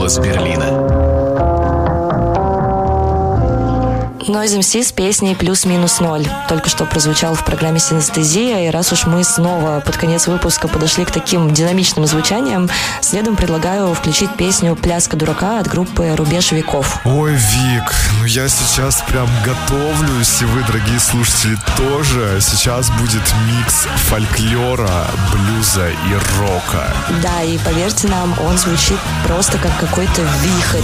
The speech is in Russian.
Голос Берлина. Noise MC с песней «Плюс-минус ноль» только что прозвучал в программе «Синестезия», и раз уж мы снова под конец выпуска подошли к таким динамичным звучаниям, следом предлагаю включить песню «Пляска дурака» от группы «Рубеж веков». Ой, Вик, ну я сейчас прям готовлюсь, и вы, дорогие слушатели, тоже. Сейчас будет микс фольклора, блюза и рока. Да, и поверьте нам, он звучит просто как какой-то вихрь.